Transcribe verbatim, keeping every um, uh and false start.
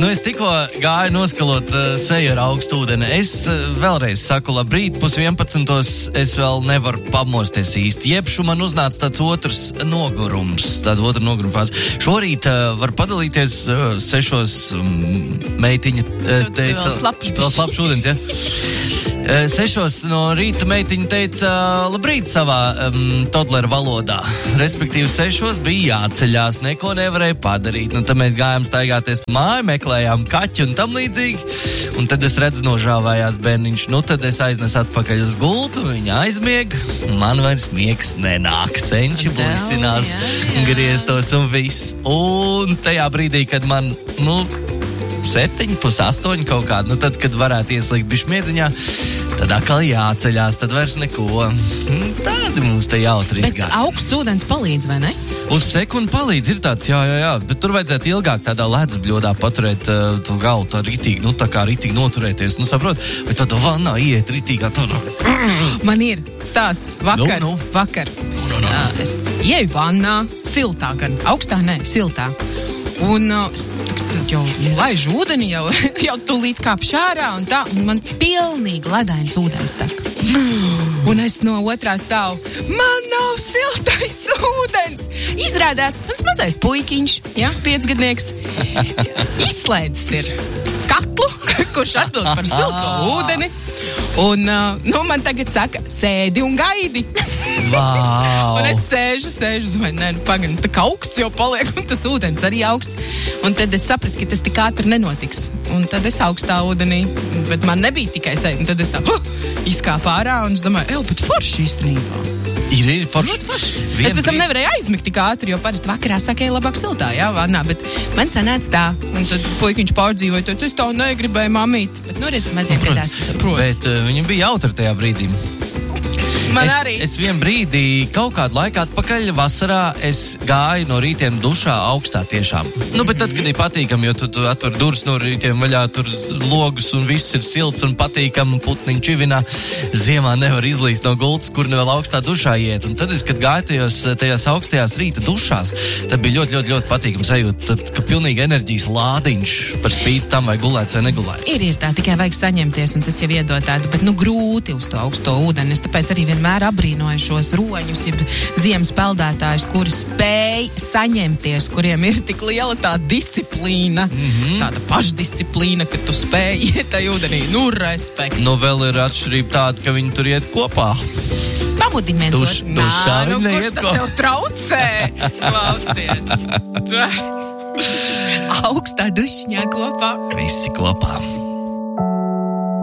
Nu, es tikko gāju noskalot uh, seju ar augstu ūdeni. Es uh, vēlreiz saku labrīt, pus vienpadsmitos es vēl nevaru pamosties īsti. Jebšu man uznāca tāds otrs nogurums, tāda otra noguruma fāze. Šorīt uh, var padalīties uh, sešos um, meitiņa uh, teica... Vēl slapš. Vēl slapš ūdens, ja? Uh, sešos no rīta meitiņa teica uh, labrīt savā um, todlera valodā. Respektīvi sešos bija jāceļās, neko nevarēja padarīt. Nu, tad mēs gājām staigāties pa māju, meklējām kaķu un tam līdzīgi. Un tad es redzu nožāvājās bērniņš. Nu, tad es aiznesu atpakaļ uz gultu, viņa aizmieg. Man vairs miegs nenāk. Senči blisinās, grieztos un viss. Un tajā brīdī, kad man, nu, septiņi, pus astoņi kaut kādi, nu tad, kad varētu ieslīgt bišķi miedziņā, tad atkal jāceļās, tad vairs neko. Tādi mums te jautri izgāja. Bet augsts ūdens palīdz, vai ne? Uz sekundi palīdz, ir tāds, jā, jā, jā, bet tur vajadzētu ilgāk tādā ledus bļodā paturēt uh, to galvu, tā ritīgi, nu tā kā ritīgi noturēties, nu saprot, vai tādā vannā iet ritīgā tur. Man ir stāsts vakar, Nu, nu. vakar. Nu, nu, nu. Uh, es ieju vannā, siltā gan, augstā ne, siltā. Un uh, tad jau laižu ūdeni, jau, jau tūlīt kāp šārā un tā, un man pilnīgi ledains ūdens tak. Un es no otrā stāvu, man nav siltais ūdens. Izrādās, mans mazais puikiņš, ja, piecgadnieks, izslēdzis ir katlu, kurš atbild par silto ūdeni. Un, uh, nu, man tagad saka, sēdi un gaidi. Wow. Un es sēžu, sēžu, domāju, nē, nu, pagaidi, tā kā augsts jau paliek, un tas ūdens arī augsts. Un tad es sapratu, ka tas tik ātri nenotiks. Un tad es augstā ūdenī, bet man nebija tikai sēdi. Un tad es tā, huh, izkāpu ārā, un es domāju, eju, bet forši īstenībā. Ir, ir forši. Es pēc tam nevarēju aizmigt tik ātri, jo parasti vakarā saka, ej labāk siltā, jā, vannā, bet man sanāca tā. Un tad puikiņš pārdzīvoja, teica, es tā negribēju mamīt. Bet, nu, redz, maziem gadās, kas saprot. Bet uh, viņam bija jautri tajā brīdī. Man es, arī. Es vien brīdī, kaut kādu laiku atpakaļ vasarā, es gāju no rītiem dušā augstā tiešām. Nu, bet tad, kad ir patīkami, jo tu, tu atver durvis no rītiem vaļā, tur logus un viss ir silts un patīkami, putniņu čivinā. Ziemā nevar izlīst no gultas, kur vēl augstā dušā iet. Un tad es, kad gāju tajos, tajās augstajās rīta dušās, tad bija ļoti, ļoti, ļoti patīkami sajūt, tad, ka pilnīgi enerģijas lādiņš par spīti tam vai gulēts vai negulēts. Ir, ir tā, tikai vajag saņemties, un tas jau iedod tādu, bet, nu, grūti uz to augsto ūdeni. Es tāpēc arī vienmēr abrīnoju šos roņus, jeb ziemas peldētājus, kuri spēj saņemties, kuriem ir tik liela tā disciplīna, mm-hmm. tāda pašdisciplīna, ka tu spēj iet tajā ūdenī. Nu, respekt. Nu, vēl ir atšķirība tāda, ka viņi tur iet kopā. Pamudimens. Duš, Nā, dušā nu, viņi kurš neiet tad kopā. tev traucē? Klausies. Augstā dušiņā kopā. Visi kopā.